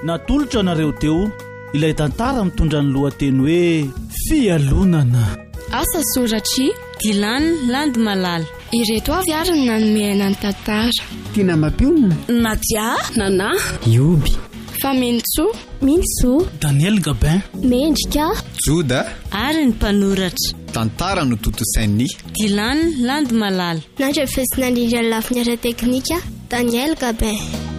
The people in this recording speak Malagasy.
natolotra anareo teo ilay tantara mitondra ny lohateny hoe fialonana. Asa soratry Dilany Landimalala. Ireto avy ary ny nanomehana ny tantara. Tina Mapionina, Nadia, Nana, Ioby, Famentso, Minso, Daniel Gabin, Mendrika, Joda ary ny mpanoratra. tantara no totosainy Dilany Landimalala. Nandrefesina indrindra ny lafiny ara teknika, Daniel Gabin.